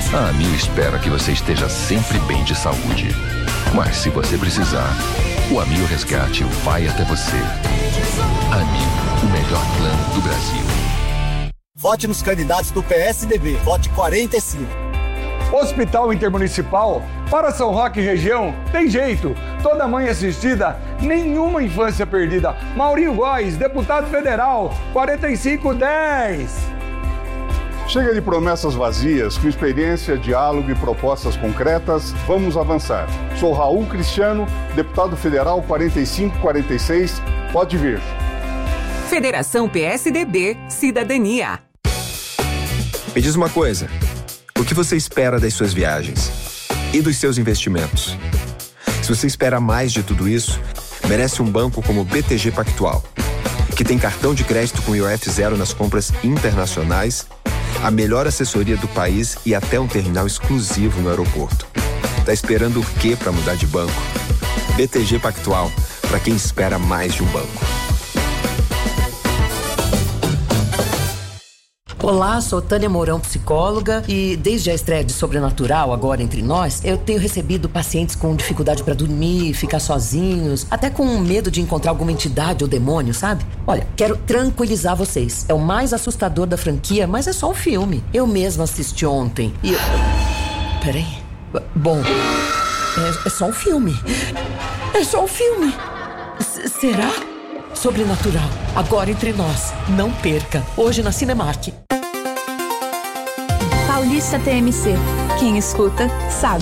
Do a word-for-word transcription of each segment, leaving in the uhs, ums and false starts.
A Amil espera que você esteja sempre bem de saúde. Mas se você precisar, o Amil Resgate vai até você. Amil, o melhor plano do Brasil. Vote nos candidatos do P S D B. Vote quarenta e cinco. Hospital Intermunicipal, para São Roque e região, tem jeito. Toda mãe assistida, nenhuma infância perdida. Maurinho Góes, deputado federal, quarenta e cinco dez. Chega de promessas vazias, com experiência, diálogo e propostas concretas, vamos avançar. Sou Raul Cristiano, deputado federal quarenta e cinco quarenta e seis, pode vir. Federação P S D B, Cidadania. Me diz uma coisa, o que você espera das suas viagens e dos seus investimentos? Se você espera mais de tudo isso, merece um banco como o B T G Pactual, que tem cartão de crédito com I O F zero nas compras internacionais, a melhor assessoria do país e até um terminal exclusivo no aeroporto. Tá esperando o quê para mudar de banco? B T G Pactual, para quem espera mais de um banco. Olá, sou Tânia Mourão, psicóloga, e desde a estreia de Sobrenatural, agora entre nós, eu tenho recebido pacientes com dificuldade para dormir, ficar sozinhos, até com medo de encontrar alguma entidade ou demônio, sabe? Olha, quero tranquilizar vocês. É o mais assustador da franquia, mas é só um filme. Eu mesma assisti ontem e... Eu... Peraí. Bom, é, é só um filme. É só um filme. S- será? Sobrenatural, agora entre nós. Não perca. Hoje na Cinemark. Paulista T M C. Quem escuta, sabe.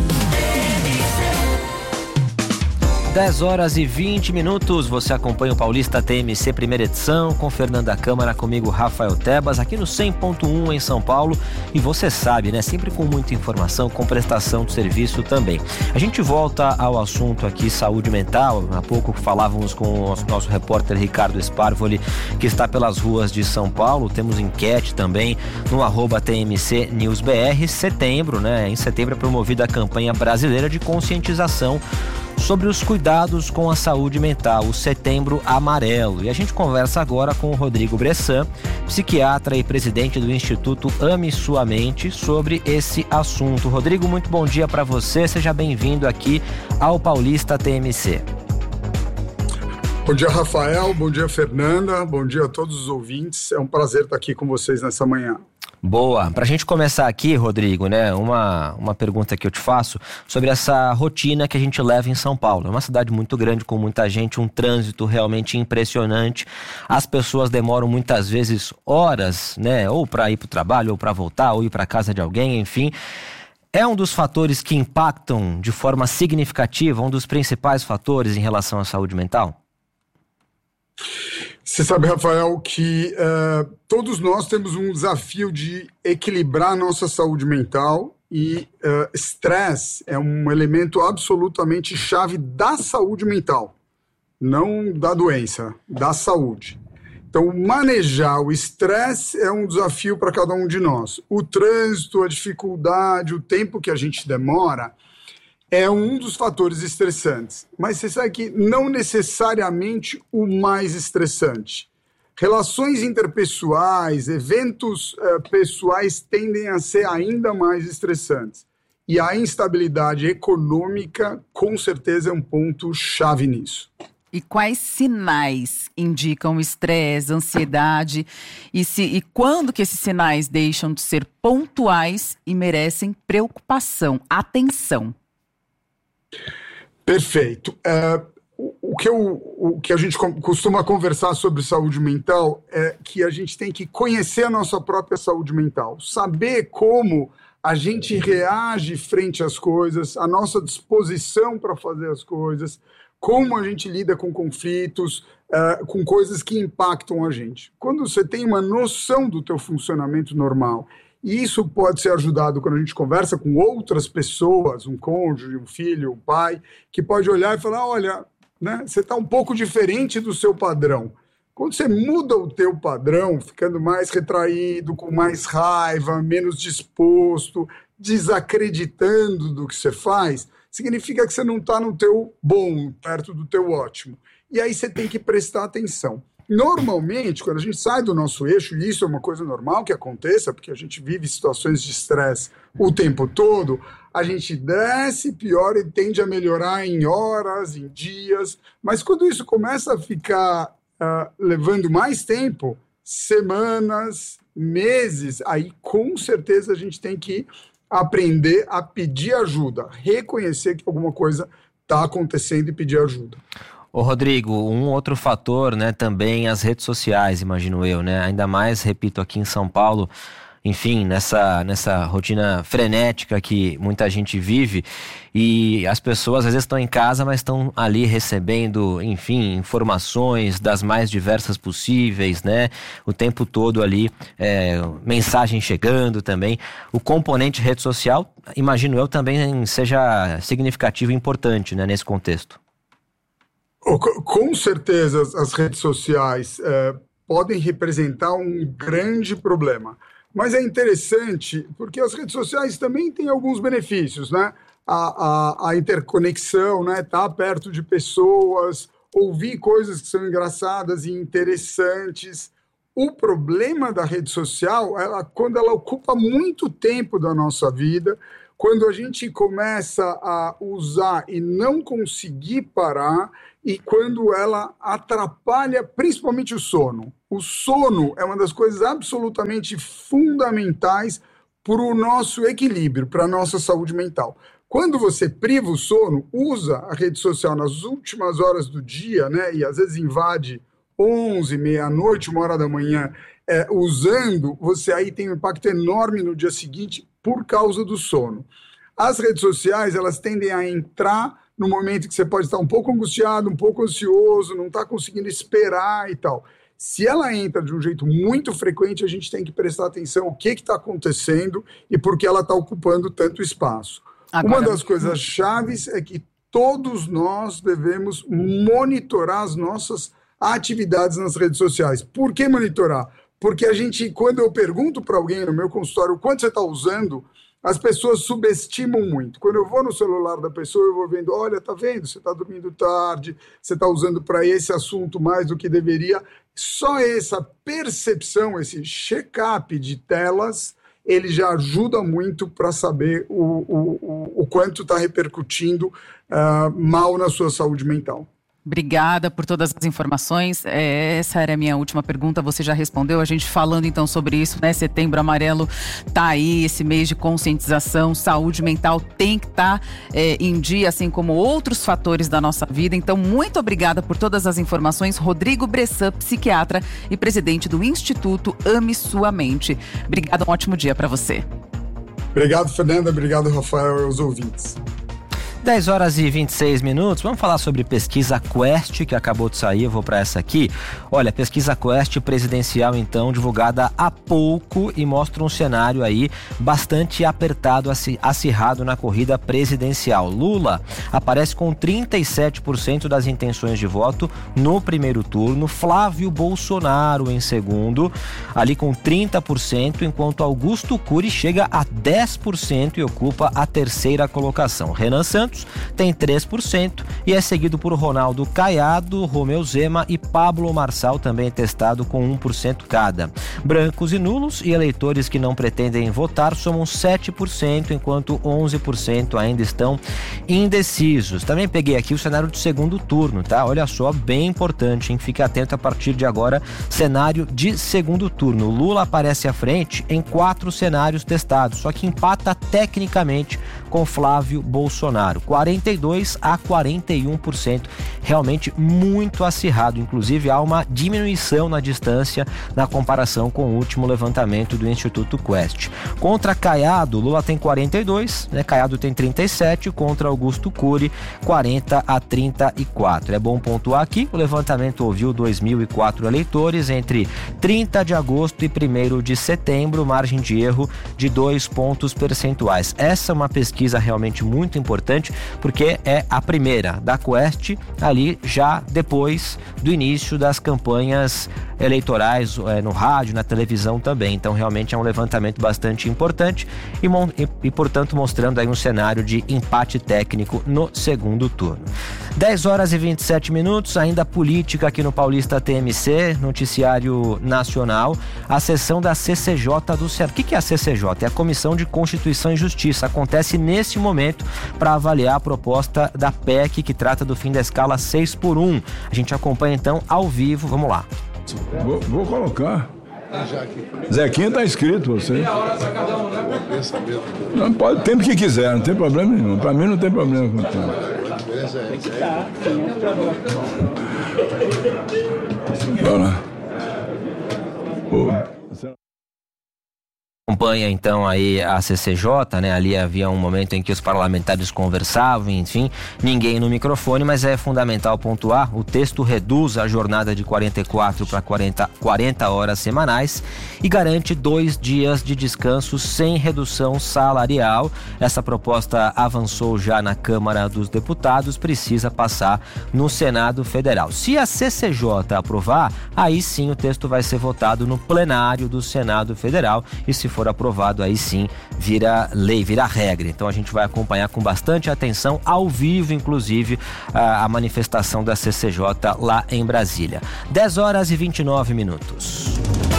dez horas e vinte minutos, você acompanha o Paulista T M C primeira edição, com Fernanda Câmara, comigo Rafael Tebas, aqui no cem ponto um em São Paulo, e você sabe, né, sempre com muita informação, com prestação de serviço também. A gente volta ao assunto aqui, saúde mental. Há pouco falávamos com o nosso repórter Ricardo Sparvoli, que está pelas ruas de São Paulo. Temos enquete também no arroba T M C News B R. Setembro, né, em setembro é promovida a campanha brasileira de conscientização sobre os cuidados com a saúde mental, o Setembro Amarelo. E a gente conversa agora com o Rodrigo Bressan, psiquiatra e presidente do Instituto Ame Sua Mente, sobre esse assunto. Rodrigo, muito bom dia para você, seja bem-vindo aqui ao Paulista T M C. Bom dia, Rafael, bom dia, Fernanda, bom dia a todos os ouvintes, é um prazer estar aqui com vocês nessa manhã. Boa. Para a gente começar aqui, Rodrigo, né, uma, uma pergunta que eu te faço sobre essa rotina que a gente leva em São Paulo. É uma cidade muito grande, com muita gente, um trânsito realmente impressionante. As pessoas demoram muitas vezes horas, né, ou para ir para o trabalho, ou para voltar, ou ir para casa de alguém, enfim. É um dos fatores que impactam de forma significativa, um dos principais fatores em relação à saúde mental? Você sabe, Rafael, que uh, todos nós temos um desafio de equilibrar a nossa saúde mental e estresse uh, é um elemento absolutamente chave da saúde mental, não da doença, da saúde. Então, manejar o estresse é um desafio para cada um de nós. O trânsito, a dificuldade, o tempo que a gente demora é um dos fatores estressantes, mas você sabe que não necessariamente o mais estressante. Relações interpessoais, eventos uh, pessoais tendem a ser ainda mais estressantes. E a instabilidade econômica, com certeza, é um ponto chave nisso. E quais sinais indicam estresse, ansiedade, e, se, e quando que esses sinais deixam de ser pontuais e merecem preocupação, atenção? Perfeito. É, o, o, que eu, o que a gente costuma conversar sobre saúde mental é que a gente tem que conhecer a nossa própria saúde mental, saber como a gente reage frente às coisas, a nossa disposição para fazer as coisas, como a gente lida com conflitos, uh, com coisas que impactam a gente. Quando você tem uma noção do teu funcionamento normal, e isso pode ser ajudado quando a gente conversa com outras pessoas, um cônjuge, um filho, um pai, que pode olhar e falar, olha, né, você está um pouco diferente do seu padrão. Quando você muda o teu padrão, ficando mais retraído, com mais raiva, menos disposto, desacreditando do que você faz, significa que você não está no teu bom, perto do teu ótimo. E aí você tem que prestar atenção. Normalmente, quando a gente sai do nosso eixo, e isso é uma coisa normal que aconteça, porque a gente vive situações de estresse o tempo todo, a gente desce, piora e tende a melhorar em horas, em dias, mas quando isso começa a ficar uh, levando mais tempo, semanas, meses, aí com certeza a gente tem que aprender a pedir ajuda, reconhecer que alguma coisa está acontecendo e pedir ajuda. Ô Rodrigo, um outro fator, né, também as redes sociais, imagino eu, né, ainda mais, repito, aqui em São Paulo, enfim, nessa, nessa rotina frenética que muita gente vive, e as pessoas às vezes estão em casa, mas estão ali recebendo, enfim, informações das mais diversas possíveis, né, o tempo todo ali, é, mensagem chegando também. O componente rede social, imagino eu, também seja significativo e importante, né, nesse contexto. Com certeza as redes sociais é, podem representar um grande problema, mas é interessante porque as redes sociais também têm alguns benefícios, né? A, a, a interconexão, né? Estar perto de pessoas, ouvir coisas que são engraçadas e interessantes. O problema da rede social, ela, quando ela ocupa muito tempo da nossa vida, quando a gente começa a usar e não conseguir parar, e quando ela atrapalha principalmente o sono. O sono é uma das coisas absolutamente fundamentais para o nosso equilíbrio, para a nossa saúde mental. Quando você priva o sono, usa a rede social nas últimas horas do dia, né, e às vezes invade onze, meia-noite, uma hora da manhã, é, usando, você aí tem um impacto enorme no dia seguinte por causa do sono. As redes sociais, elas tendem a entrar no momento que você pode estar um pouco angustiado, um pouco ansioso, não está conseguindo esperar e tal. Se ela entra de um jeito muito frequente, a gente tem que prestar atenção o que está acontecendo e por que ela está ocupando tanto espaço. Agora, uma das coisas chaves é que todos nós devemos monitorar as nossas atividades nas redes sociais. Por que monitorar? Porque a gente, quando eu pergunto para alguém no meu consultório quanto você está usando, as pessoas subestimam muito. Quando eu vou no celular da pessoa, eu vou vendo, olha, tá vendo, você está dormindo tarde, você está usando para esse assunto mais do que deveria. Só essa percepção, esse check-up de telas, ele já ajuda muito para saber o, o, o, o quanto está repercutindo uh, mal na sua saúde mental. Obrigada por todas as informações. É, essa era a minha última pergunta, você já respondeu. A gente falando então sobre isso, né? Setembro Amarelo tá aí, esse mês de conscientização. Saúde mental tem que estar tá, é, em dia, assim como outros fatores da nossa vida. Então, muito obrigada por todas as informações. Rodrigo Bressan, psiquiatra e presidente do Instituto Ame Sua Mente. Obrigada, um ótimo dia para você. Obrigado, Fernanda. Obrigado, Rafael, e aos ouvintes. dez horas e vinte e seis minutos, vamos falar sobre pesquisa Quest, que acabou de sair, eu vou para essa aqui. Olha, pesquisa Quest presidencial, então, divulgada há pouco e mostra um cenário aí bastante apertado, acirrado na corrida presidencial. Lula aparece com trinta e sete por cento das intenções de voto no primeiro turno, Flávio Bolsonaro em segundo, ali com trinta por cento, enquanto Augusto Cury chega a dez por cento e ocupa a terceira colocação. Renan Santos tem três por cento e é seguido por Ronaldo Caiado, Romeu Zema e Pablo Marçal, também testado com um por cento cada. Brancos e nulos e eleitores que não pretendem votar somam sete por cento, enquanto onze por cento ainda estão indecisos. Também peguei aqui o cenário de segundo turno, tá? Olha só, bem importante, hein? Fique atento a partir de agora, cenário de segundo turno. Lula aparece à frente em quatro cenários testados, só que empata tecnicamente com Flávio Bolsonaro. quarenta e dois a quarenta e um por cento, realmente muito acirrado. Inclusive, há uma diminuição na distância na comparação com o último levantamento do Instituto Quest. Contra Caiado, Lula tem quarenta e dois, né? Caiado tem trinta e sete, contra Augusto Cury, quarenta a trinta e quatro. É bom pontuar aqui, o levantamento ouviu dois mil e quatro eleitores entre trinta de agosto e primeiro de setembro, margem de erro de dois pontos percentuais. Essa é uma pesquisa realmente muito importante, porque é a primeira da Quest, ali já depois do início das campanhas eleitorais é, no rádio, na televisão também. Então realmente é um levantamento bastante importante e, e, e portanto mostrando aí um cenário de empate técnico no segundo turno. dez horas e vinte e sete minutos, ainda política aqui no Paulista T M C, noticiário nacional, a sessão da C C J do Ceará. O que é a C C J? É a Comissão de Constituição e Justiça. Acontece nesse momento para avaliar a proposta da P E C que trata do fim da escala seis por um. A gente acompanha então ao vivo, vamos lá. Vou, vou colocar. Zequinha tá inscrito, você. Não, pode, tempo que quiser, não tem problema nenhum. Para mim não tem problema com o tempo. Tem que estar, Bora. Pô. Acompanha então aí a C C J, né? Ali havia um momento em que os parlamentares conversavam, enfim, ninguém no microfone, mas é fundamental pontuar, o texto reduz a jornada de quarenta e quatro para quarenta horas semanais e garante dois dias de descanso sem redução salarial. Essa proposta avançou já na Câmara dos Deputados, precisa passar no Senado Federal. Se a C C J aprovar, aí sim o texto vai ser votado no plenário do Senado Federal e se for aprovado, aí sim vira lei, vira regra. Então a gente vai acompanhar com bastante atenção, ao vivo inclusive, a, a manifestação da C C J lá em Brasília. dez horas e vinte e nove minutos.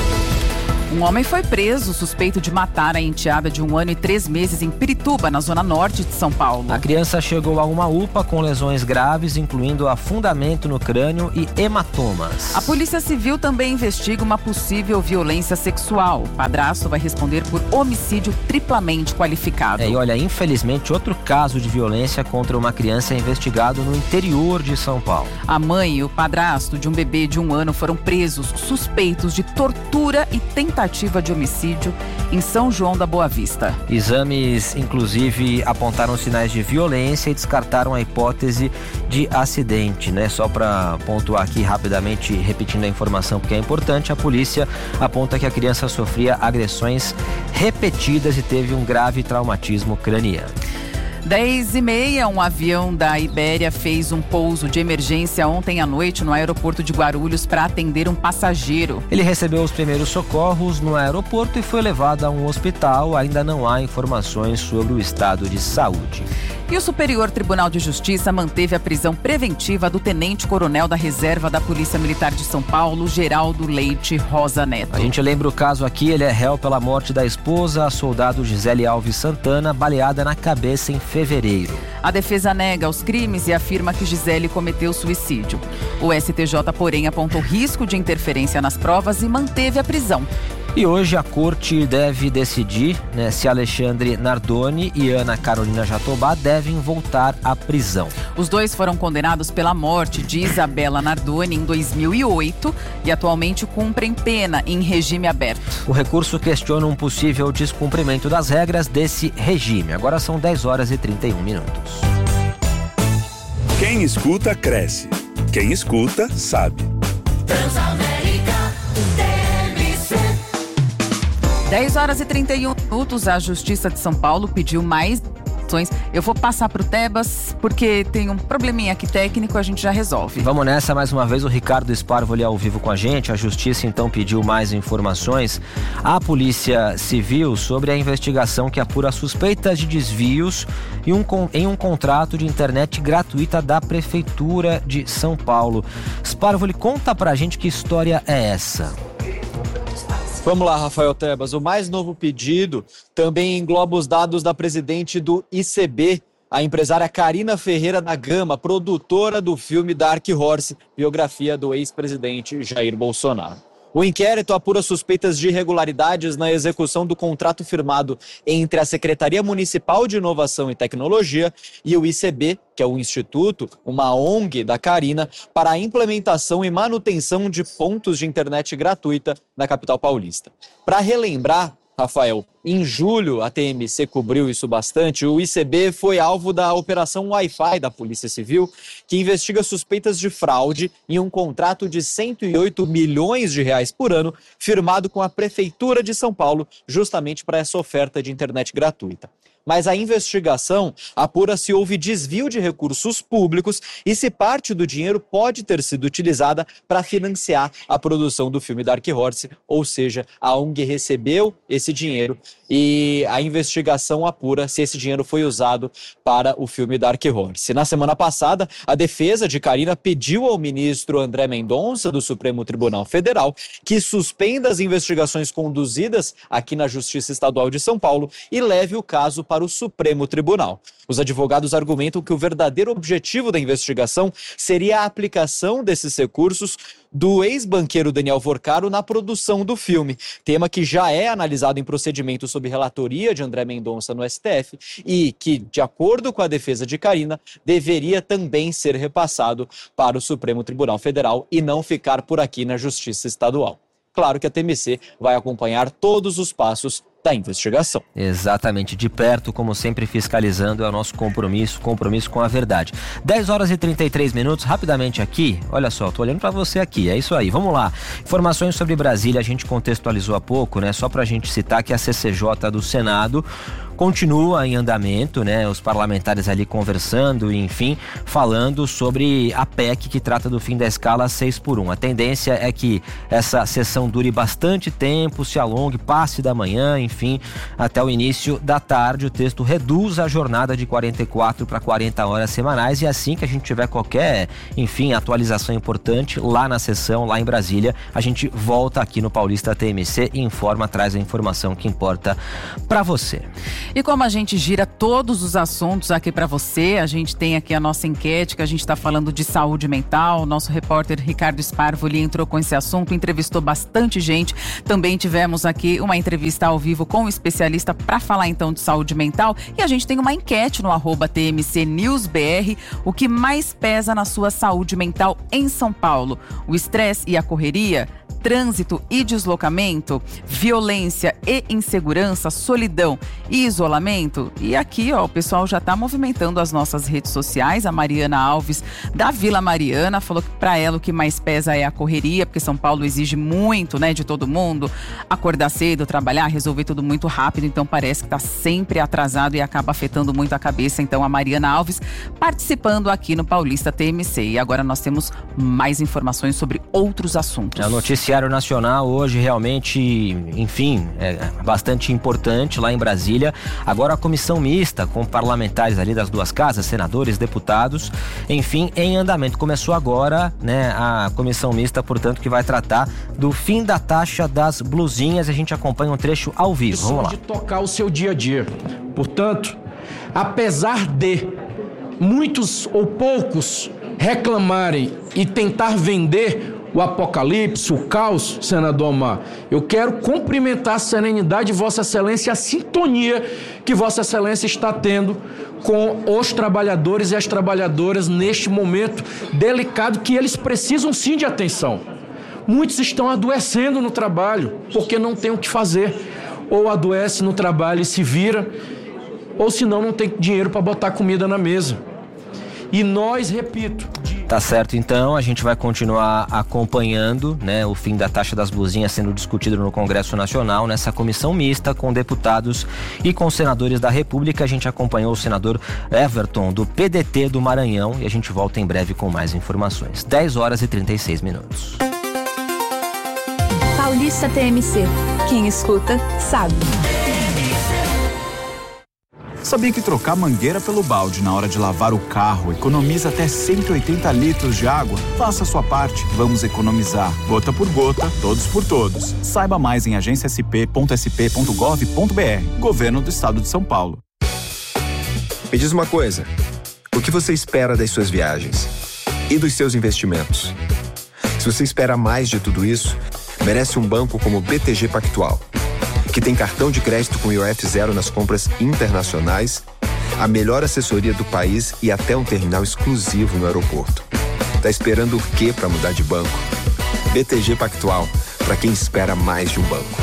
Um homem foi preso, suspeito de matar a enteada de um ano e três meses em Pirituba, na zona norte de São Paulo. A criança chegou a uma U P A com lesões graves, incluindo afundamento no crânio e hematomas. A Polícia Civil também investiga uma possível violência sexual. O padrasto vai responder por homicídio triplamente qualificado. É, e olha, infelizmente, outro caso de violência contra uma criança é investigado no interior de São Paulo. A mãe e o padrasto de um bebê de um ano foram presos, suspeitos de tortura e tentativa tentativa de homicídio em São João da Boa Vista. Exames, inclusive, apontaram sinais de violência e descartaram a hipótese de acidente, né? Só para pontuar aqui rapidamente, repetindo a informação porque é importante, a polícia aponta que a criança sofria agressões repetidas e teve um grave traumatismo craniano. dez e meia, um avião da Ibéria fez um pouso de emergência ontem à noite no aeroporto de Guarulhos para atender um passageiro. Ele recebeu os primeiros socorros no aeroporto e foi levado a um hospital. Ainda não há informações sobre o estado de saúde. E o Superior Tribunal de Justiça manteve a prisão preventiva do tenente-coronel da Reserva da Polícia Militar de São Paulo, Geraldo Leite Rosa Neto. A gente lembra o caso aqui, ele é réu pela morte da esposa, a soldado Gisele Alves Santana, baleada na cabeça em fevereiro. A defesa nega os crimes e afirma que Gisele cometeu suicídio. O S T J, porém, apontou risco de interferência nas provas e manteve a prisão. E hoje a corte deve decidir, né, se Alexandre Nardoni e Ana Carolina Jatobá devem voltar à prisão. Os dois foram condenados pela morte de Isabela Nardoni em dois mil e oito e atualmente cumprem pena em regime aberto. O recurso questiona um possível descumprimento das regras desse regime. Agora são dez horas e trinta e um minutos. Quem escuta, cresce. Quem escuta, sabe. dez horas e trinta e um minutos, a Justiça de São Paulo pediu mais ações. Eu vou passar para o Tebas, porque tem um probleminha aqui técnico, a gente já resolve. Vamos nessa, mais uma vez, o Ricardo Esparvo ali ao vivo com a gente. A Justiça, então, pediu mais informações à Polícia Civil sobre a investigação que apura suspeitas de desvios em um, em um contrato de internet gratuita da Prefeitura de São Paulo. Esparvo, ele conta pra gente que história é essa. Vamos lá, Rafael Tebas. O mais novo pedido também engloba os dados da presidente do I C B, a empresária Karina Ferreira da Gama, produtora do filme Dark Horse, biografia do ex-presidente Jair Bolsonaro. O inquérito apura suspeitas de irregularidades na execução do contrato firmado entre a Secretaria Municipal de Inovação e Tecnologia e o I C B, que é o Instituto, uma O N G da Karina, para a implementação e manutenção de pontos de internet gratuita na capital paulista. Para relembrar, Rafael, em julho, a T M C cobriu isso bastante, o I C B foi alvo da Operação Wi-Fi da Polícia Civil, que investiga suspeitas de fraude em um contrato de cento e oito milhões de reais por ano, firmado com a Prefeitura de São Paulo, justamente para essa oferta de internet gratuita. Mas a investigação apura se houve desvio de recursos públicos e se parte do dinheiro pode ter sido utilizada para financiar a produção do filme Dark Horse, ou seja, a O N G recebeu esse dinheiro e a investigação apura se esse dinheiro foi usado para o filme Dark Horse. Na semana passada, a defesa de Karina pediu ao ministro André Mendonça, do Supremo Tribunal Federal, que suspenda as investigações conduzidas aqui na Justiça Estadual de São Paulo e leve o caso para o Supremo Tribunal. Os advogados argumentam que o verdadeiro objetivo da investigação seria a aplicação desses recursos do ex-banqueiro Daniel Vorcaro na produção do filme, tema que já é analisado em procedimento sob relatoria de André Mendonça no S T F e que, de acordo com a defesa de Karina, deveria também ser repassado para o Supremo Tribunal Federal e não ficar por aqui na Justiça Estadual. Claro que a T M C vai acompanhar todos os passos da investigação. Exatamente, de perto, como sempre, fiscalizando, é o nosso compromisso, compromisso com a verdade. dez horas e trinta e três minutos, rapidamente aqui, olha só, tô olhando para você aqui, é isso aí, vamos lá. Informações sobre Brasília, a gente contextualizou há pouco, né, só pra gente citar que a C C J do Senado continua em andamento, né? Os parlamentares ali conversando, enfim, falando sobre a P E C que trata do fim da escala seis por um. A tendência é que essa sessão dure bastante tempo, se alongue, passe da manhã, enfim, até o início da tarde. O texto reduz a jornada de quarenta e quatro para quarenta horas semanais e assim que a gente tiver qualquer, enfim, atualização importante lá na sessão, lá em Brasília, a gente volta aqui no Paulista T M C e informa, traz a informação que importa para você. E como a gente gira todos os assuntos aqui para você, a gente tem aqui a nossa enquete, que a gente está falando de saúde mental. Nosso repórter Ricardo Sparvoli entrou com esse assunto, entrevistou bastante gente. Também tivemos aqui uma entrevista ao vivo com um especialista para falar então de saúde mental. E a gente tem uma enquete no arroba T M C News B R. O que mais pesa na sua saúde mental em São Paulo? O estresse e a correria? Trânsito e deslocamento, violência e insegurança, solidão e isolamento? E aqui, ó, o pessoal já está movimentando as nossas redes sociais. A Mariana Alves, da Vila Mariana, falou que para ela o que mais pesa é a correria, porque São Paulo exige muito, né, de todo mundo. Acordar cedo, trabalhar, resolver tudo muito rápido, então parece que está sempre atrasado e acaba afetando muito a cabeça. Então a Mariana Alves participando aqui no Paulista T M C. E agora nós temos mais informações sobre outros assuntos. A notícia Noticiário Nacional hoje realmente, enfim, é bastante importante lá em Brasília. Agora a comissão mista com parlamentares ali das duas casas, senadores, deputados, enfim, em andamento. Começou agora, né, a comissão mista, portanto, que vai tratar do fim da taxa das blusinhas. A gente acompanha um trecho ao vivo. Vamos lá. De tocar o seu dia a dia. Portanto, apesar de muitos ou poucos reclamarem e tentar vender o apocalipse, o caos, senador Omar, eu quero cumprimentar a serenidade de Vossa Excelência e a sintonia que Vossa Excelência está tendo com os trabalhadores e as trabalhadoras neste momento delicado que eles precisam sim de atenção. Muitos estão adoecendo no trabalho porque não tem o que fazer. Ou adoece no trabalho e se vira, ou senão não tem dinheiro para botar comida na mesa. E nós, repito... Tá certo, então, a gente vai continuar acompanhando, né, o fim da taxa das blusinhas sendo discutido no Congresso Nacional, nessa comissão mista com deputados e com senadores da República. A gente acompanhou o senador Everton, do P D T do Maranhão, e a gente volta em breve com mais informações. dez horas e trinta e seis minutos. Paulista T M C. Quem escuta, sabe. Sabia que trocar mangueira pelo balde na hora de lavar o carro economiza até cento e oitenta litros de água? Faça a sua parte, vamos economizar. Gota por gota, todos por todos. Saiba mais em agência s p ponto s p ponto gov ponto b r. Governo do Estado de São Paulo. Me diz uma coisa, o que você espera das suas viagens? E dos seus investimentos? Se você espera mais de tudo isso, merece um banco como o B T G Pactual, que tem cartão de crédito com I O F zero nas compras internacionais, a melhor assessoria do país e até um terminal exclusivo no aeroporto. Tá esperando o quê para mudar de banco? B T G Pactual, para quem espera mais de um banco.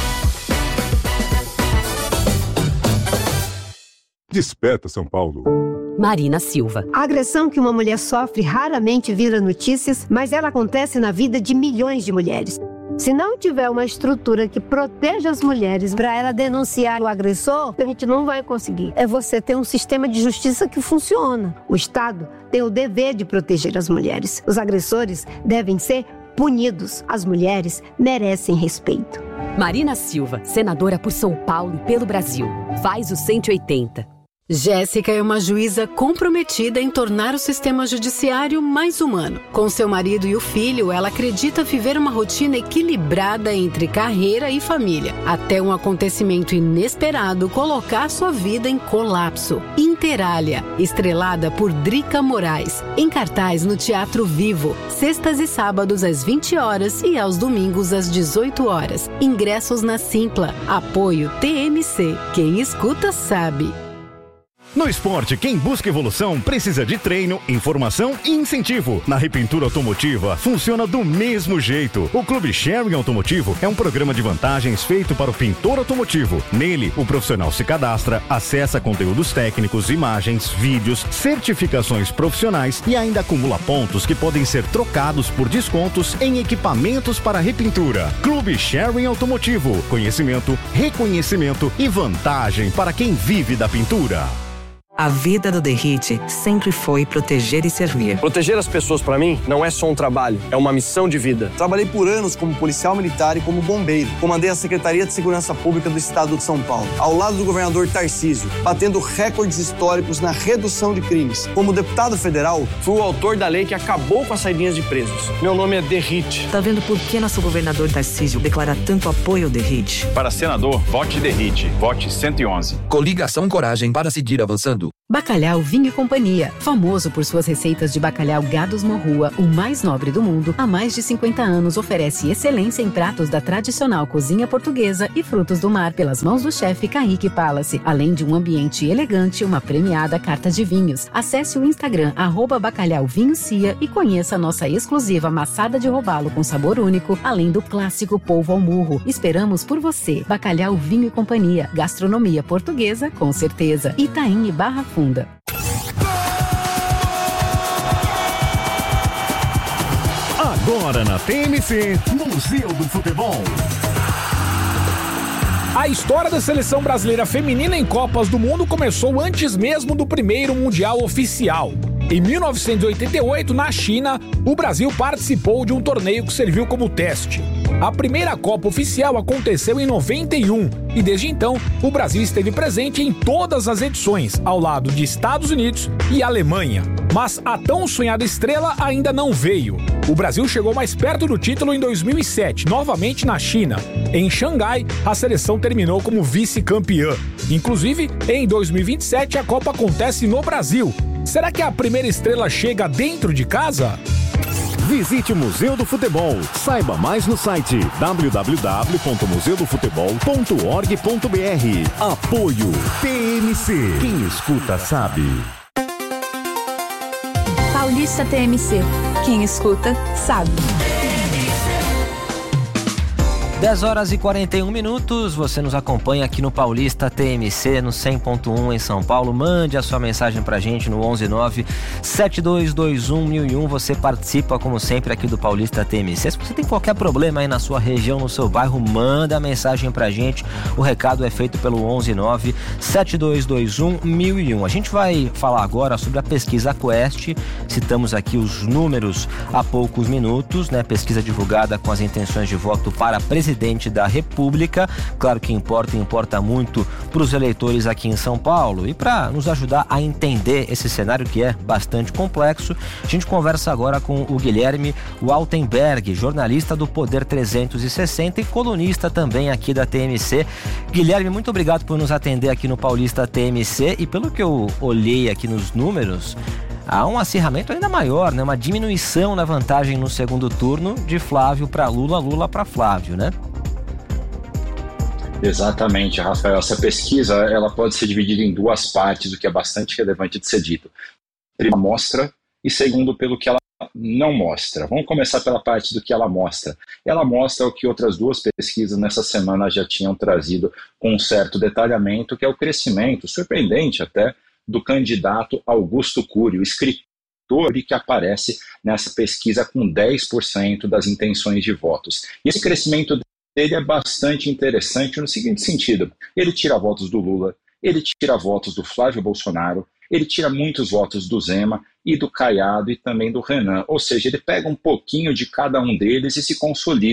Desperta São Paulo. Marina Silva. A agressão que uma mulher sofre raramente vira notícias, mas ela acontece na vida de milhões de mulheres. Se não tiver uma estrutura que proteja as mulheres para ela denunciar o agressor, a gente não vai conseguir. É você ter um sistema de justiça que funciona. O Estado tem o dever de proteger as mulheres. Os agressores devem ser punidos. As mulheres merecem respeito. Marina Silva, senadora por São Paulo e pelo Brasil. Faz o cento e oitenta. Jéssica é uma juíza comprometida em tornar o sistema judiciário mais humano. Com seu marido e o filho, ela acredita viver uma rotina equilibrada entre carreira e família, até um acontecimento inesperado colocar sua vida em colapso. Interália, estrelada por Drica Moraes, em cartaz no Teatro Vivo, sextas e sábados às vinte horas e aos domingos às dezoito horas. Ingressos na Simpla. Apoio T M C. Quem escuta sabe. No esporte, quem busca evolução precisa de treino, informação e incentivo. Na Repintura Automotiva, funciona do mesmo jeito. O Clube Sharing Automotivo é um programa de vantagens feito para o pintor automotivo. Nele, o profissional se cadastra, acessa conteúdos técnicos, imagens, vídeos, certificações profissionais e ainda acumula pontos que podem ser trocados por descontos em equipamentos para repintura. Clube Sharing Automotivo. Conhecimento, reconhecimento e vantagem para quem vive da pintura. A vida do Derrite sempre foi proteger e servir. Proteger as pessoas, para mim, não é só um trabalho, é uma missão de vida. Trabalhei por anos como policial militar e como bombeiro. Comandei a Secretaria de Segurança Pública do Estado de São Paulo, ao lado do governador Tarcísio, batendo recordes históricos na redução de crimes. Como deputado federal, fui o autor da lei que acabou com as saidinhas de presos. Meu nome é Derrite. Tá vendo por que nosso governador Tarcísio declara tanto apoio ao Derrite? Para senador, vote Derrite. Vote cento e onze. Coligação Coragem para seguir avançando. Bacalhau Vinho e Companhia, famoso por suas receitas de bacalhau Gados Morrua, o mais nobre do mundo, há mais de cinquenta anos oferece excelência em pratos da tradicional cozinha portuguesa e frutos do mar pelas mãos do chefe Kaique Palace, além de um ambiente elegante e uma premiada carta de vinhos. Acesse o Instagram arroba Bacalhau Vinho Cia e conheça a nossa exclusiva maçada de robalo com sabor único, além do clássico polvo ao murro. Esperamos por você. Bacalhau Vinho e Companhia, gastronomia portuguesa com certeza. Itaim e Barra Funda. Agora na T M C, Museu do Futebol. A história da seleção brasileira feminina em Copas do Mundo começou antes mesmo do primeiro Mundial oficial. Em mil novecentos e oitenta e oito, na China, o Brasil participou de um torneio que serviu como teste. A primeira Copa oficial aconteceu em noventa e um e desde então o Brasil esteve presente em todas as edições, ao lado de Estados Unidos e Alemanha. Mas a tão sonhada estrela ainda não veio. O Brasil chegou mais perto do título em dois mil e sete, novamente na China. Em Xangai, a seleção terminou como vice-campeã. Inclusive, em dois mil e vinte e sete, a Copa acontece no Brasil. Será que a primeira estrela chega dentro de casa? Visite o Museu do Futebol. Saiba mais no site w w w ponto museu do futebol ponto org ponto b r. Apoio T M C. Quem escuta sabe. Paulista T M C. Quem escuta sabe. dez horas e quarenta e um minutos, você nos acompanha aqui no Paulista T M C, no cem ponto um em São Paulo. Mande a sua mensagem pra gente no onze nove sete dois dois um mil e um. Você participa, como sempre, aqui do Paulista T M C. Se você tem qualquer problema aí na sua região, no seu bairro, manda a mensagem pra gente. O recado é feito pelo onze nove sete dois dois um mil e um. A gente vai falar agora sobre a pesquisa Quest. Citamos aqui os números há poucos minutos, né? Pesquisa divulgada com as intenções de voto para presidente Presidente da República. Claro que importa, importa muito para os eleitores aqui em São Paulo. E para nos ajudar a entender esse cenário que é bastante complexo, a gente conversa agora com o Guilherme Waltenberg, jornalista do Poder trezentos e sessenta e colunista também aqui da T M C. Guilherme, muito obrigado por nos atender aqui no Paulista T M C. E pelo que eu olhei aqui nos números, há um acirramento ainda maior, né? Uma diminuição na vantagem no segundo turno de Flávio para Lula, Lula para Flávio, né? Exatamente, Rafael. Essa pesquisa ela pode ser dividida em duas partes, o que é bastante relevante de ser dito. Primeiro, mostra, e segundo, pelo que ela não mostra. Vamos começar pela parte do que ela mostra. Ela mostra o que outras duas pesquisas nessa semana já tinham trazido com um certo detalhamento, que é o crescimento, surpreendente até, do candidato Augusto Cury, o escritor que aparece nessa pesquisa com dez por cento das intenções de votos. E esse crescimento dele é bastante interessante no seguinte sentido: ele tira votos do Lula, ele tira votos do Flávio Bolsonaro, ele tira muitos votos do Zema e do Caiado e também do Renan, ou seja, ele pega um pouquinho de cada um deles e se consolida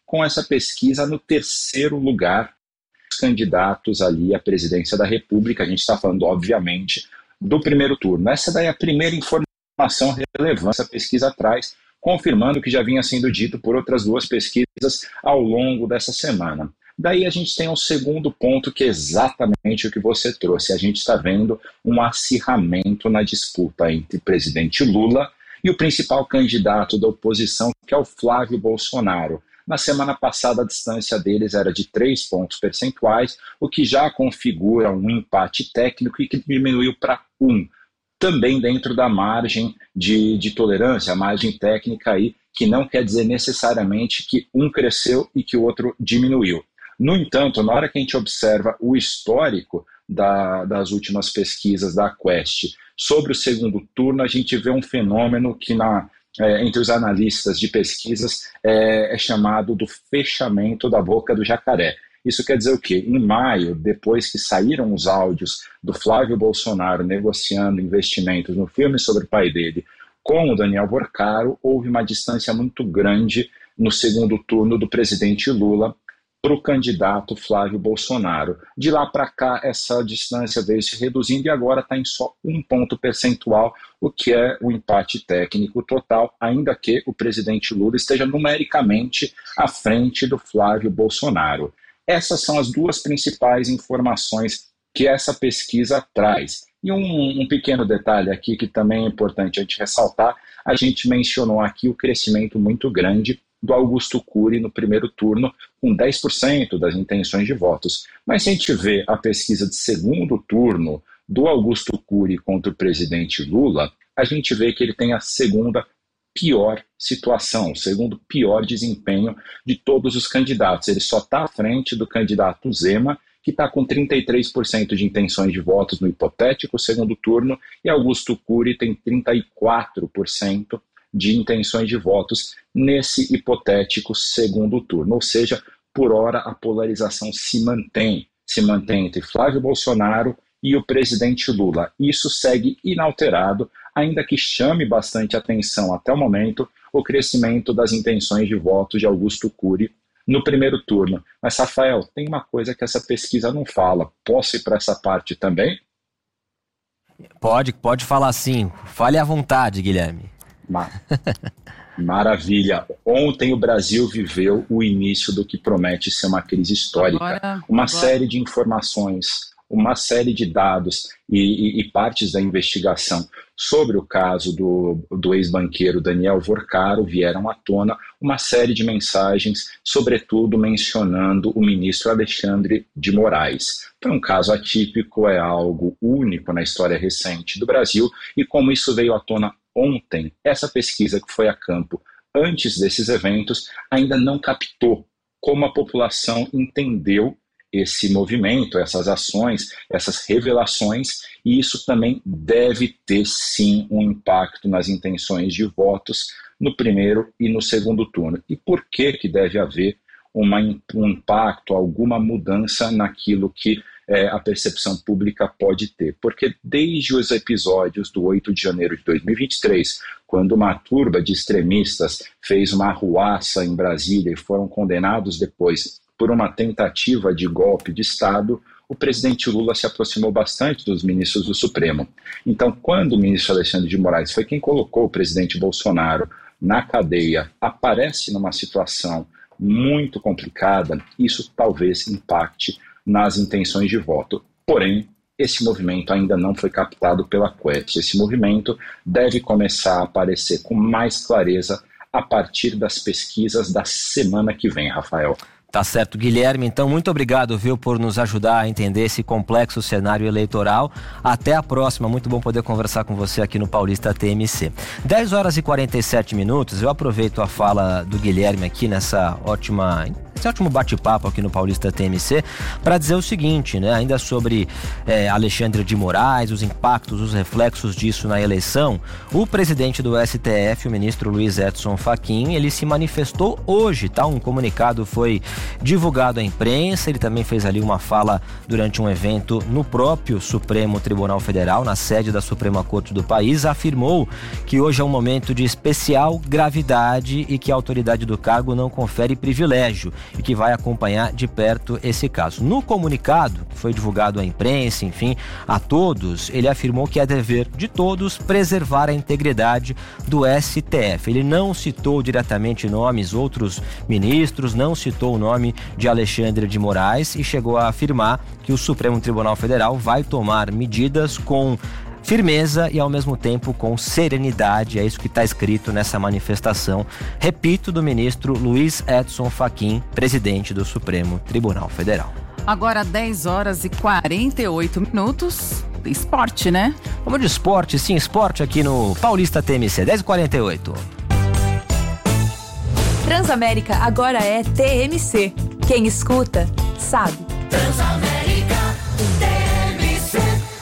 com essa pesquisa no terceiro lugar dos candidatos ali à presidência da República. A gente está falando, obviamente, do primeiro turno. Essa daí é a primeira informação relevante que essa pesquisa traz, confirmando o que já vinha sendo dito por outras duas pesquisas ao longo dessa semana. Daí a gente tem um segundo ponto, que é exatamente o que você trouxe. A gente está vendo um acirramento na disputa entre o presidente Lula e o principal candidato da oposição, que é o Flávio Bolsonaro. Na semana passada, a distância deles era de três pontos percentuais, o que já configura um empate técnico e que diminuiu para um. Também dentro da margem de, de tolerância, a margem técnica aí, que não quer dizer necessariamente que um cresceu e que o outro diminuiu. No entanto, na hora que a gente observa o histórico da, das últimas pesquisas da Quest sobre o segundo turno, a gente vê um fenômeno que na, é, entre os analistas de pesquisas é, é chamado do fechamento da boca do jacaré. Isso quer dizer o quê? Em maio, depois que saíram os áudios do Flávio Bolsonaro negociando investimentos no filme sobre o pai dele com o Daniel Vorcaro, houve uma distância muito grande no segundo turno do presidente Lula para o candidato Flávio Bolsonaro. De lá para cá, essa distância veio se reduzindo e agora está em só um ponto percentual, o que é o empate técnico total, ainda que o presidente Lula esteja numericamente à frente do Flávio Bolsonaro. Essas são as duas principais informações que essa pesquisa traz. E um, um pequeno detalhe aqui que também é importante a gente ressaltar, a gente mencionou aqui o crescimento muito grande do Augusto Cury no primeiro turno, com dez por cento das intenções de votos. Mas se a gente vê a pesquisa de segundo turno do Augusto Cury contra o presidente Lula, a gente vê que ele tem a segunda pior situação, o segundo pior desempenho de todos os candidatos. Ele só está à frente do candidato Zema, que está com trinta e três por cento de intenções de votos no hipotético segundo turno, e Augusto Cury tem trinta e quatro por cento de intenções de votos nesse hipotético segundo turno. Ou seja, por hora a polarização se mantém, se mantém entre Flávio Bolsonaro e o presidente Lula. Isso segue inalterado, ainda que chame bastante atenção até o momento o crescimento das intenções de votos de Augusto Cury no primeiro turno. Mas, Rafael, tem uma coisa que essa pesquisa não fala. Posso ir para essa parte também? Pode, pode falar sim. Fale à vontade, Guilherme. Mar... Maravilha. Ontem o Brasil viveu o início do que promete ser uma crise histórica. Agora, uma agora... série de informações, uma série de dados e, e, e partes da investigação sobre o caso do, do ex-banqueiro Daniel Vorcaro vieram à tona, uma série de mensagens, sobretudo mencionando o ministro Alexandre de Moraes. Foi um caso atípico, é algo único na história recente do Brasil, e como isso veio à tona ontem, essa pesquisa que foi a campo antes desses eventos ainda não captou como a população entendeu esse movimento, essas ações, essas revelações, e isso também deve ter sim um impacto nas intenções de votos no primeiro e no segundo turno. E por que que deve haver uma, um impacto, alguma mudança naquilo que é, a percepção pública pode ter? Porque desde os episódios do oito de janeiro de dois mil e vinte e três, quando uma turba de extremistas fez uma arruaça em Brasília e foram condenados depois por uma tentativa de golpe de Estado, o presidente Lula se aproximou bastante dos ministros do Supremo. Então, quando o ministro Alexandre de Moraes foi quem colocou o presidente Bolsonaro na cadeia, aparece numa situação muito complicada, isso talvez impacte nas intenções de voto. Porém, esse movimento ainda não foi captado pela Quest. Esse movimento deve começar a aparecer com mais clareza a partir das pesquisas da semana que vem, Rafael. Tá certo, Guilherme. Então, muito obrigado, viu, por nos ajudar a entender esse complexo cenário eleitoral. Até a próxima. Muito bom poder conversar com você aqui no Paulista T M C. dez horas e quarenta e sete minutos. Eu aproveito a fala do Guilherme aqui nessa ótima esse ótimo bate-papo aqui no Paulista T M C para dizer o seguinte, né? Ainda sobre é, Alexandre de Moraes, os impactos, os reflexos disso na eleição. O presidente do S T F, o ministro Luiz Edson Fachin, ele se manifestou hoje, tá? Um comunicado foi divulgado à imprensa, ele também fez ali uma fala durante um evento no próprio Supremo Tribunal Federal, na sede da Suprema Corte do país, afirmou que hoje é um momento de especial gravidade e que a autoridade do cargo não confere privilégio e que vai acompanhar de perto esse caso. No comunicado, que foi divulgado à imprensa, enfim, a todos, ele afirmou que é dever de todos preservar a integridade do S T F. Ele não citou diretamente nomes, outros ministros, não citou o nome de Alexandre de Moraes e chegou a afirmar que o Supremo Tribunal Federal vai tomar medidas com firmeza e ao mesmo tempo com serenidade. É isso que está escrito nessa manifestação, repito, do ministro Luiz Edson Fachin, presidente do Supremo Tribunal Federal. Agora dez horas e quarenta e oito minutos. Esporte, né? Vamos de esporte, sim, esporte aqui no Paulista T M C, dez e quarenta e oito. Transamérica agora é T M C. Quem escuta, sabe. Transamérica T M C.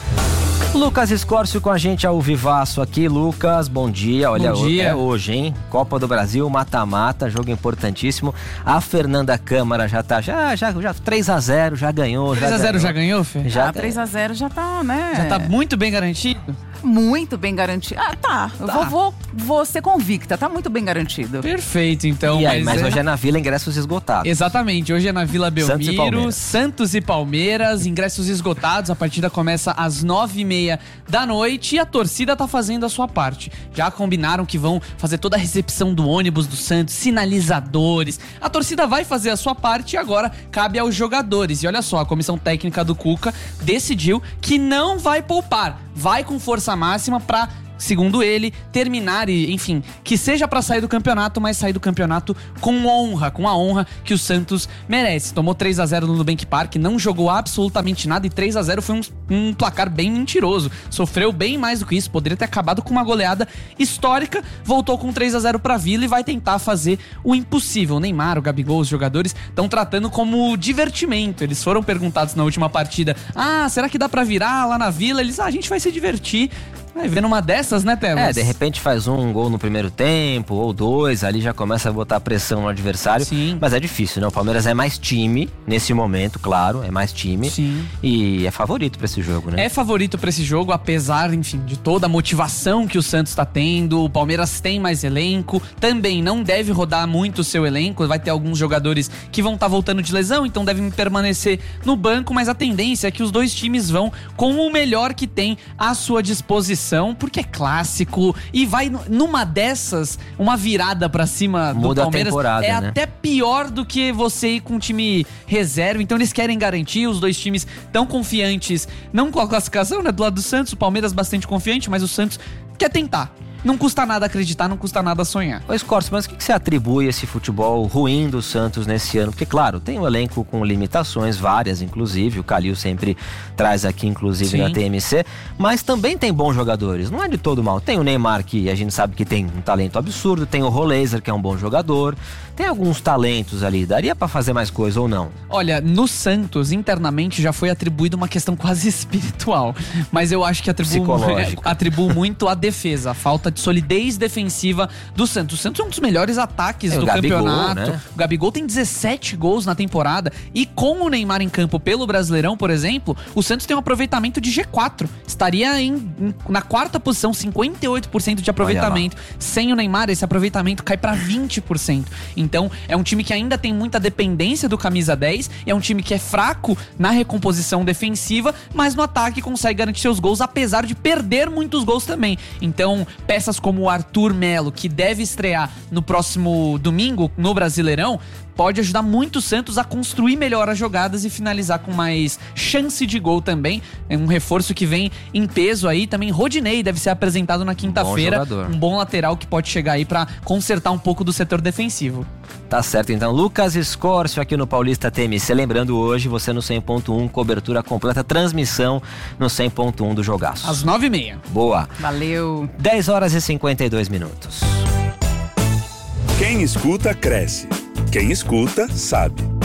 Lucas Escórcio com a gente ao vivaço aqui. Lucas, bom dia. Olha, bom dia. É hoje, hein? Copa do Brasil, mata-mata, jogo importantíssimo. A Fernanda Câmara já tá, já, já, já três a zero, já ganhou. três a zero já ganhou, Fê? Já, ah, três a zero já tá, né? Já tá muito bem garantido? Muito bem garantido. Ah, tá. Eu Tá. vou, vou, vou ser convicta. Tá muito bem garantido. Perfeito, então. E aí, mas mas é- hoje é na Vila, ingressos esgotados. Exatamente, hoje é na Vila Santos e Belmiro, Palmeiras. Santos e Palmeiras, ingressos esgotados, a partida começa às nove e meia da noite e a torcida tá fazendo a sua parte. Já combinaram que vão fazer toda a recepção do ônibus do Santos, sinalizadores, a torcida vai fazer a sua parte e agora cabe aos jogadores. E olha só, a comissão técnica do Cuca decidiu que não vai poupar, vai com força máxima pra, segundo ele, terminar e, enfim, que seja pra sair do campeonato, mas sair do campeonato com honra, com a honra que o Santos merece. Tomou três a zero no Nubank Park, não jogou absolutamente nada e três a zero foi um, um placar bem mentiroso. Sofreu bem mais do que isso, poderia ter acabado com uma goleada histórica, voltou com três a zero pra Vila e vai tentar fazer o impossível. O Neymar, o Gabigol, os jogadores estão tratando como divertimento. Eles foram perguntados na última partida, ah, será que dá pra virar lá na Vila? Eles, ah, a gente vai se divertir. Vai ver numa dessas, né, Tebas? É, de repente faz um gol no primeiro tempo, ou dois, ali já começa a botar pressão no adversário. Sim. Mas é difícil, né? O Palmeiras é mais time nesse momento, claro, é mais time. Sim. E é favorito pra esse jogo, né? É favorito pra esse jogo, apesar, enfim, de toda a motivação que o Santos tá tendo. O Palmeiras tem mais elenco, também não deve rodar muito o seu elenco. Vai ter alguns jogadores que vão estar tá voltando de lesão, então devem permanecer no banco. Mas a tendência é que os dois times vão com o melhor que tem à sua disposição, porque é clássico e vai numa dessas, uma virada pra cima do Muda a Palmeiras temporada, é né? até pior do que você ir com um time reserva. Então eles querem garantir, os dois times tão confiantes, não com a classificação, né, do lado do Santos, o Palmeiras bastante confiante, mas o Santos quer tentar. Não custa nada acreditar, não custa nada sonhar. Ô Escorcio, mas o que que você atribui a esse futebol ruim do Santos nesse ano? Porque, claro, tem um elenco com limitações, várias inclusive, o Calil sempre traz aqui, inclusive, Sim. na T M C, mas também tem bons jogadores, não é de todo mal. Tem o Neymar, que a gente sabe que tem um talento absurdo, tem o Roleiser, que é um bom jogador, tem alguns talentos ali, daria pra fazer mais coisa ou não? Olha, no Santos, internamente, já foi atribuído uma questão quase espiritual, mas eu acho que atribuo, Psicológico. atribuo muito a defesa, a falta de solidez defensiva do Santos. O Santos é um dos melhores ataques É, o do Gabigol, campeonato. né? O Gabigol tem dezessete gols na temporada e com o Neymar em campo pelo Brasileirão, por exemplo, o Santos tem um aproveitamento de G quatro. Estaria em, em- na quarta posição, cinquenta e oito por cento de aproveitamento. Sem o Neymar, esse aproveitamento cai para vinte por cento. Então, é um time que ainda tem muita dependência do camisa dez, é um time que é fraco na recomposição defensiva, mas no ataque consegue garantir seus gols, apesar de perder muitos gols também. Então, peças como o Arthur Melo, que deve estrear no próximo domingo no Brasileirão, pode ajudar muito o Santos a construir melhor as jogadas e finalizar com mais chance de gol também. É um reforço que vem em peso aí. Também Rodinei deve ser apresentado na quinta-feira. jogador. Um bom lateral que pode chegar aí pra consertar um pouco do setor defensivo. Tá certo, então. Lucas Escórcio aqui no Paulista T M C. Lembrando hoje, você no cem ponto um, cobertura completa, transmissão no cem ponto um do Jogaço. Às nove e meia. Boa. Valeu. dez horas e cinquenta e dois minutos. Quem escuta, cresce. Quem escuta, sabe.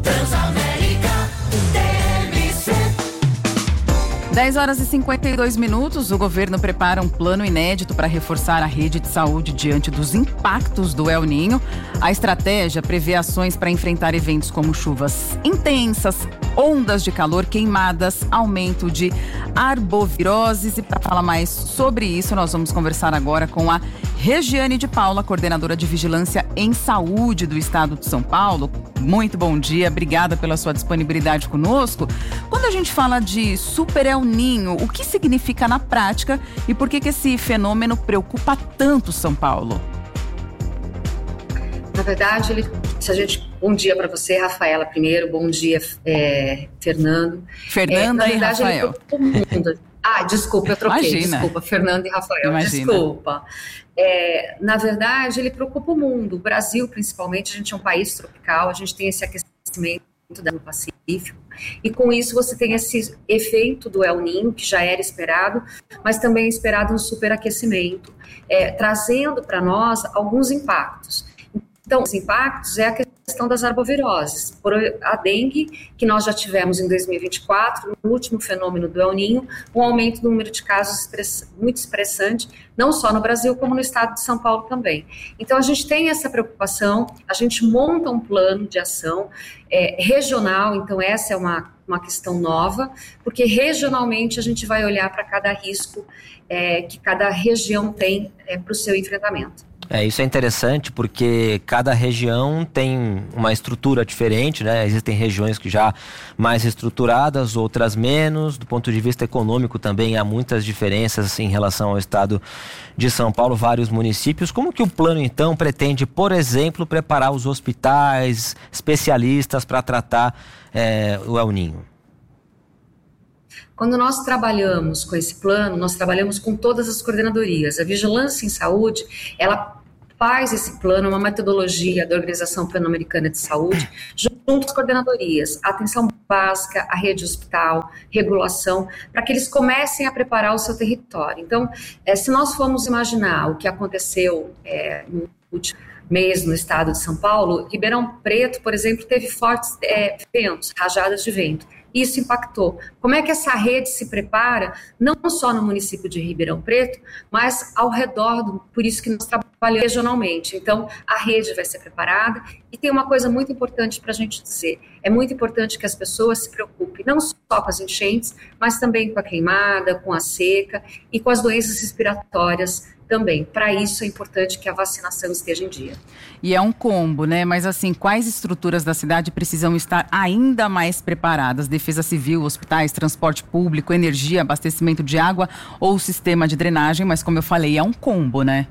Transamérica T M C. dez horas e cinquenta e dois minutos, o governo prepara um plano inédito para reforçar a rede de saúde diante dos impactos do El Niño. A estratégia prevê ações para enfrentar eventos como chuvas intensas, ondas de calor, queimadas, aumento de arboviroses. E para falar mais sobre isso, nós vamos conversar agora com a Regiane de Paula, coordenadora de Vigilância em Saúde do Estado de São Paulo. Muito bom dia, obrigada pela sua disponibilidade conosco. Quando a gente fala de Super El Niño, o que significa na prática e por que que esse fenômeno preocupa tanto São Paulo? Na verdade, ele, se a gente, bom dia para você, Rafaela, primeiro, bom dia, é, Fernando. Fernanda é, e verdade, Rafael. Ele, ah, desculpa, eu troquei, Imagina. desculpa, Fernando e Rafael, Imagina. desculpa. É, na verdade, ele preocupa o mundo, o Brasil principalmente, a gente é um país tropical, a gente tem esse aquecimento do Pacífico, e com isso você tem esse efeito do El Niño, que já era esperado, mas também é esperado um superaquecimento, é, trazendo para nós alguns impactos. Então, os impactos é a questão das arboviroses. Por a dengue, que nós já tivemos em dois mil e vinte e quatro, no último fenômeno do El Niño, um aumento do número de casos express, muito expressante, não só no Brasil, como no estado de São Paulo também. Então, a gente tem essa preocupação, a gente monta um plano de ação é, regional, então essa é uma, uma questão nova, porque regionalmente a gente vai olhar para cada risco é, que cada região tem é, para o seu enfrentamento. É, isso é interessante porque cada região tem uma estrutura diferente, né? Existem regiões que já mais estruturadas, outras menos. Do ponto de vista econômico também há muitas diferenças em relação ao estado de São Paulo, vários municípios. Como que o plano, então, pretende, por exemplo, preparar os hospitais, especialistas para tratar é, o El Niño? Quando nós trabalhamos com esse plano, nós trabalhamos com todas as coordenadorias. A Vigilância em Saúde, ela faz esse plano, uma metodologia da Organização Pan-Americana de Saúde, junto às coordenadorias, a atenção básica, a rede hospital, regulação, para que eles comecem a preparar o seu território. Então, é, se nós formos imaginar o que aconteceu é, no último mês no estado de São Paulo, Ribeirão Preto, por exemplo, teve fortes é, ventos, rajadas de vento. Isso impactou. Como é que essa rede se prepara, não só no município de Ribeirão Preto, mas ao redor, do, por isso que nós trabalhamos regionalmente. Então, a rede vai ser preparada e tem uma coisa muito importante para a gente dizer. É muito importante que as pessoas se preocupem não só com as enchentes, mas também com a queimada, com a seca e com as doenças respiratórias também. Para isso é importante que a vacinação esteja em dia. E é um combo, né? Mas assim, quais estruturas da cidade precisam estar ainda mais preparadas? Defesa Civil, hospitais, transporte público, energia, abastecimento de água ou sistema de drenagem? Mas como eu falei, é um combo, né?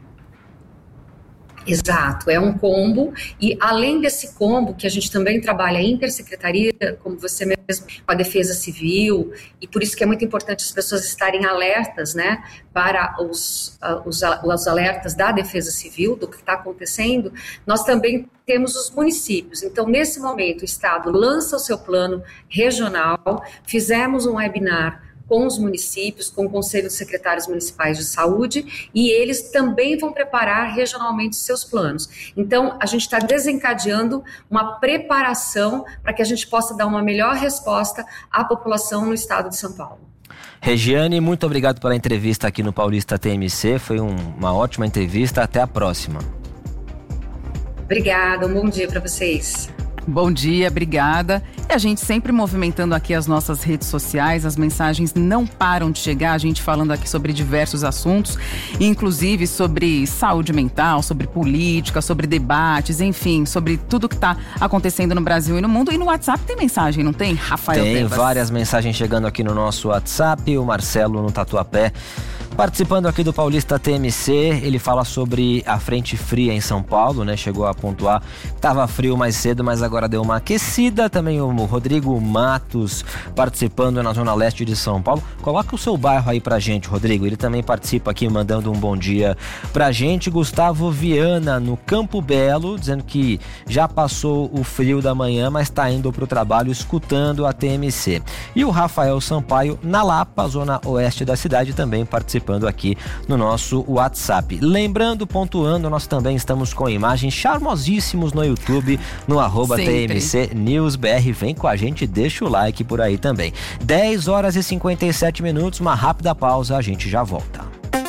Exato, é um combo e além desse combo que a gente também trabalha em intersecretaria, como você mesmo, com a Defesa Civil, e por isso que é muito importante as pessoas estarem alertas, né, para os, uh, os, os alertas da Defesa Civil, do que está acontecendo. Nós também temos os municípios, então nesse momento o Estado lança o seu plano regional, fizemos um webinar com os municípios, com o Conselho de Secretários Municipais de Saúde, e eles também vão preparar regionalmente seus planos. Então, a gente está desencadeando uma preparação para que a gente possa dar uma melhor resposta à população no estado de São Paulo. Regiane, muito obrigado pela entrevista aqui no Paulista T M C, foi um, uma ótima entrevista, até a próxima. Obrigada, um bom dia para vocês. Bom dia, obrigada. E a gente sempre movimentando aqui as nossas redes sociais, as mensagens não param de chegar, a gente falando aqui sobre diversos assuntos, inclusive sobre saúde mental, sobre política, sobre debates, enfim, sobre tudo que está acontecendo no Brasil e no mundo. E no WhatsApp tem mensagem, não tem, Rafael? Tem Tebas? Várias mensagens chegando aqui no nosso WhatsApp, o Marcelo no Tatuapé participando aqui do Paulista T M C, ele fala sobre a frente fria em São Paulo, né? Chegou a pontuar, tava frio mais cedo, mas agora deu uma aquecida. Também o Rodrigo Matos participando na Zona Leste de São Paulo. Coloca o seu bairro aí pra gente, Rodrigo. Ele também participa aqui, mandando um bom dia pra gente. Gustavo Viana, no Campo Belo, dizendo que já passou o frio da manhã, mas tá indo pro trabalho escutando a T M C. E o Rafael Sampaio, na Lapa, Zona Oeste da cidade, também participando participando aqui no nosso WhatsApp. Lembrando, pontuando, nós também estamos com imagens charmosíssimos no YouTube, no arroba T M C News B R. Vem com a gente, deixa o like por aí também. dez horas e cinquenta e sete minutos, uma rápida pausa, a gente já volta.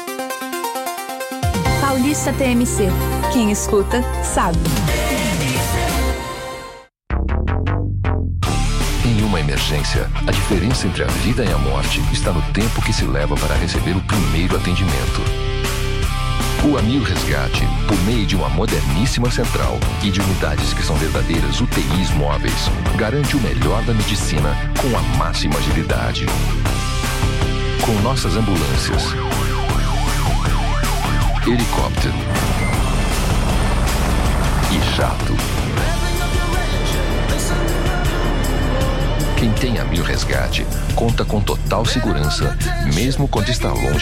Paulista T M C. Quem escuta, sabe. Em uma emergência, a diferença entre a vida e a morte está no tempo que se leva para receber o primeiro atendimento. O Amil Resgate, por meio de uma moderníssima central e de unidades que são verdadeiras U T Is móveis, garante o melhor da medicina com a máxima agilidade. Com nossas ambulâncias, helicóptero e jato. Quem tem Amil Resgate conta com total segurança, mesmo quando está longe